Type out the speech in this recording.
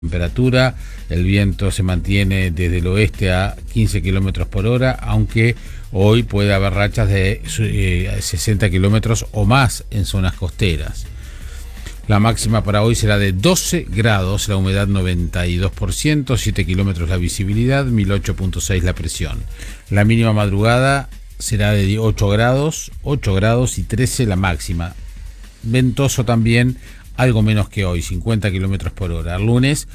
Temperatura, el viento se mantiene desde el oeste a 15 kilómetros por hora, aunque hoy puede haber rachas de 60 kilómetros o más en zonas costeras. La máxima para hoy será de 12 grados, la humedad 92%, 7 kilómetros la visibilidad, 1008.6 la presión. La mínima madrugada será de 8 grados y 13 la máxima. Ventoso también, algo menos que hoy, 50 kilómetros por hora. El lunes